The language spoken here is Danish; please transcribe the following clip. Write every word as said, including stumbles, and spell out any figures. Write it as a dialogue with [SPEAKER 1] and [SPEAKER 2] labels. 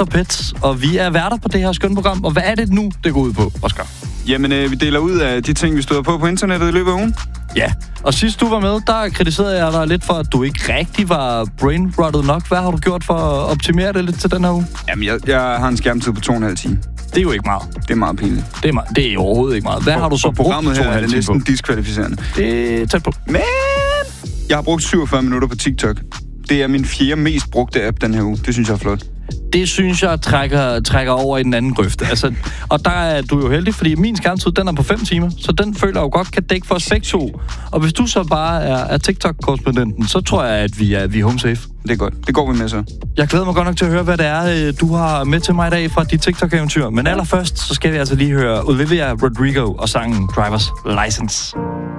[SPEAKER 1] Faster Pets, og vi er værter på det her skønne program. Og hvad er det nu, det går ud på, Oscar?
[SPEAKER 2] Jamen, øh, vi deler ud af de ting, vi støder på på internettet i løbet af ugen.
[SPEAKER 1] Ja, og sidst du var med, der kritiserede jeg dig lidt for, at du ikke rigtig var brainrotted nok. Hvad har du gjort for at optimere det lidt til den her uge?
[SPEAKER 2] Jamen, jeg, jeg har en skærmtid på to og en halv time.
[SPEAKER 1] Det er jo ikke meget.
[SPEAKER 2] Det er meget pinligt.
[SPEAKER 1] Det er, meget, det er overhovedet ikke meget. Hvad
[SPEAKER 2] for,
[SPEAKER 1] har du så brugt
[SPEAKER 2] programmet her er det næsten
[SPEAKER 1] på?
[SPEAKER 2] diskvalificerende.
[SPEAKER 1] Det er tæt på.
[SPEAKER 2] Men jeg har brugt syvogfyrre minutter på TikTok. Det er min fjerde mest brugte app den her uge. Det synes jeg er flot.
[SPEAKER 1] Det synes jeg trækker, trækker over i den anden grøft. Altså, og der er du jo heldig, fordi min skærmtid, den er på fem timer, så den føler jeg jo godt kan dække for os begge to. Og hvis du så bare er, er TikTok-korrespondenten, så tror jeg, at vi er, vi er home safe.
[SPEAKER 2] Det er godt. Det går vi med så.
[SPEAKER 1] Jeg glæder mig godt nok til at høre, hvad det er, du har med til mig i dag fra dit TikTok-eventyr. Men allerførst, så skal vi altså lige høre Olivia Rodrigo og sangen Driver's License.